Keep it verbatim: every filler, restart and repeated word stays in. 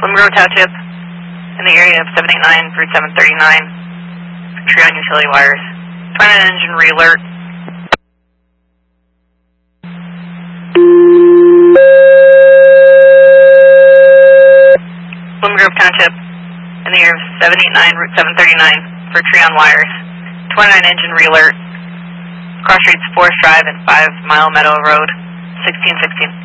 Bloom Grove Township, in the area of seven eighty-nine, Route seven thirty-nine, tree on utility wires. twenty-nine engine re-alert. Bloom Grove Township, in the area of seven eighty-nine, Route seven thirty-nine, for tree on wires. twenty-nine engine re-alert. Cross streets Forest Drive and five Mile Meadow Road, sixteen sixteen.